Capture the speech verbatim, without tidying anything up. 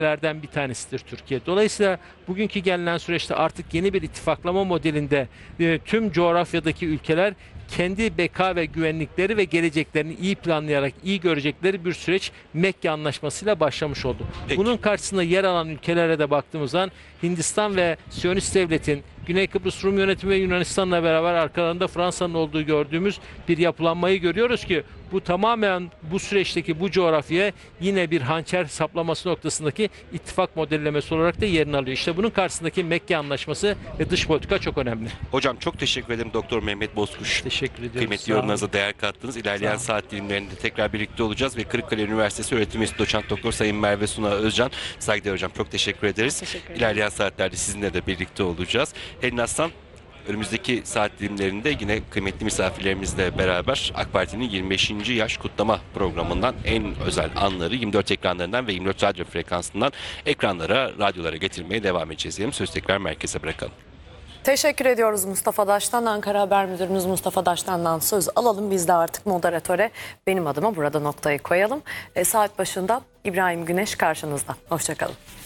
ülkelerden bir tanesidir Türkiye. Dolayısıyla bugünkü gelinen süreçte artık yeni bir ittifaklama modelinde e, tüm coğrafyadaki ülkeler kendi beka ve güvenlikleri ve geleceklerini iyi planlayarak iyi görecekleri bir süreç Mekke Anlaşması'yla başlamış oldu. Peki. Bunun karşısında yer alan ülkelere de baktığımız zaman Hindistan ve Siyonist Devlet'in, Güney Kıbrıs Rum yönetimi ve Yunanistan'la beraber arkalarında Fransa'nın olduğu gördüğümüz bir yapılanmayı görüyoruz ki bu tamamen bu süreçteki bu coğrafyaya yine bir hançer saplaması noktasındaki ittifak modellemesi olarak da yerini alıyor. İşte bunun karşısındaki Mekke Anlaşması ve dış politika çok önemli. Hocam çok teşekkür ederim Doktor Mehmet Bozkuş. Teşekkür ediyorum. Kıymetli Sağ olun. yorumlarınıza değer kattınız. İlerleyen Sağ saat dilimlerinde tekrar birlikte olacağız ve Kırıkkale Üniversitesi Öğretim Üyesi Doçent Doktor Sayın Merve Suna Özcan. Saygıdeğer hocam çok teşekkür ederiz. Teşekkür ederim. İlerleyen saatlerde sizinle de birlikte olacağız. Helin Aslan, önümüzdeki saat dilimlerinde yine kıymetli misafirlerimizle beraber AK Parti'nin yirmi beşinci yaş kutlama programından en özel anları yirmi dört ekranlarından ve yirmi dört radyo frekansından ekranlara, radyolara getirmeye devam edeceğiz diyelim. Söz tekrar merkeze bırakalım. Teşekkür ediyoruz Mustafa Daş'tan. Ankara Haber Müdürümüz Mustafa Daş'tan söz alalım. Biz de artık moderatöre benim adıma burada noktayı koyalım. E, saat başında İbrahim Güneş karşınızda. Hoşçakalın.